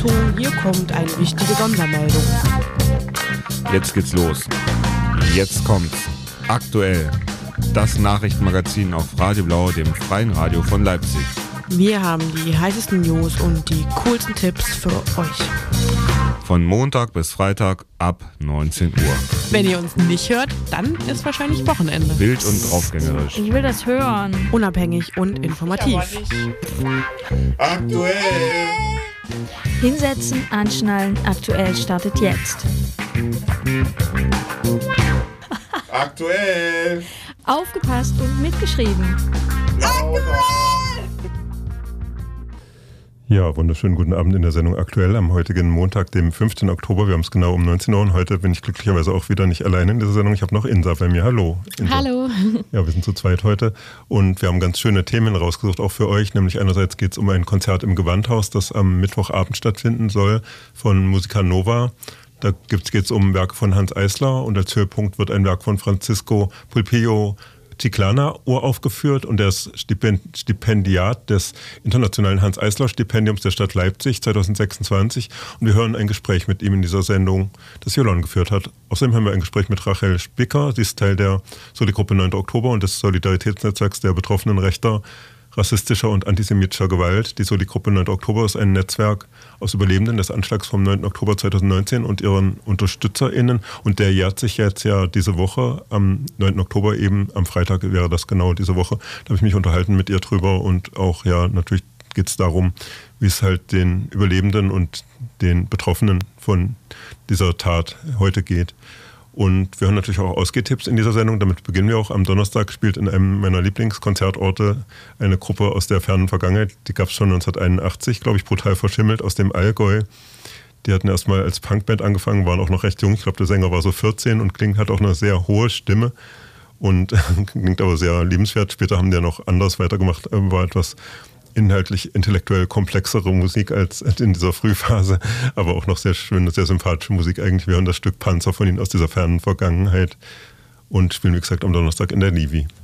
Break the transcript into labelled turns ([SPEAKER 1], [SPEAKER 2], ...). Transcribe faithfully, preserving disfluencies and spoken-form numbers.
[SPEAKER 1] Achtung, hier kommt eine wichtige Sondermeldung.
[SPEAKER 2] Jetzt geht's los. Jetzt kommt's. Aktuell. Das Nachrichtenmagazin auf Radio Blau, dem freien Radio von Leipzig.
[SPEAKER 1] Wir haben die heißesten News und die coolsten Tipps für euch.
[SPEAKER 2] Von Montag bis Freitag ab neunzehn Uhr.
[SPEAKER 1] Wenn ihr uns nicht hört, dann ist wahrscheinlich Wochenende.
[SPEAKER 2] Wild und draufgängerisch.
[SPEAKER 3] Ich will das hören.
[SPEAKER 1] Unabhängig und informativ.
[SPEAKER 2] Aktuell.
[SPEAKER 3] Hinsetzen, anschnallen, aktuell startet jetzt.
[SPEAKER 2] Aktuell.
[SPEAKER 3] Aufgepasst und mitgeschrieben.
[SPEAKER 4] Ja, wunderschönen guten Abend in der Sendung Aktuell am heutigen Montag, dem fünfzehnten Oktober. Wir haben es genau um neunzehn Uhr und heute bin ich glücklicherweise auch wieder nicht alleine in dieser Sendung. Ich habe noch Insa bei mir. Hallo. Insa.
[SPEAKER 3] Hallo.
[SPEAKER 4] Ja, wir sind zu zweit heute und wir haben ganz schöne Themen rausgesucht, auch für euch. Nämlich einerseits geht es um ein Konzert im Gewandhaus, das am Mittwochabend stattfinden soll von Musica Nova. Da geht es um Werke von Hanns Eisler und als Höhepunkt wird ein Werk von Francisco Pulpillo Chiclana uraufgeführt und er ist Stipendiat des Internationalen Hans-Eisler-Stipendiums der Stadt Leipzig zwanzig sechsundzwanzig und wir hören ein Gespräch mit ihm in dieser Sendung, das Jolon geführt hat. Außerdem haben wir ein Gespräch mit Rachel Spicker, sie ist Teil der Soli-Gruppe neunten Oktober und des Solidaritätsnetzwerks der Betroffenen rechter, rassistischer und antisemitischer Gewalt. Die Soli-Gruppe neunten Oktober ist ein Netzwerk aus Überlebenden des Anschlags vom neunten Oktober zweitausendneunzehn und ihren UnterstützerInnen. Und der jährt sich jetzt ja diese Woche, am neunten Oktober eben, am Freitag wäre das genau diese Woche. Da habe ich mich unterhalten mit ihr drüber und auch, ja, natürlich geht es darum, wie es halt den Überlebenden und den Betroffenen von dieser Tat heute geht. Und wir hören natürlich auch Ausgehtipps in dieser Sendung. Damit beginnen wir auch. Am Donnerstag spielt in einem meiner Lieblingskonzertorte eine Gruppe aus der fernen Vergangenheit. Die gab es schon neunzehnhunderteinundachtzig, glaube ich, brutal verschimmelt, aus dem Allgäu. Die hatten erstmal als Punkband angefangen, waren auch noch recht jung. Ich glaube, der Sänger war so vierzehn und klingt, hat auch eine sehr hohe Stimme und klingt aber sehr liebenswert. Später haben die ja noch anders weitergemacht, war etwas inhaltlich intellektuell komplexere Musik als in dieser Frühphase, aber auch noch sehr schöne, sehr sympathische Musik eigentlich. Wir hören das Stück Panzer von ihnen aus dieser fernen Vergangenheit und spielen, wie gesagt, am Donnerstag in der Livi.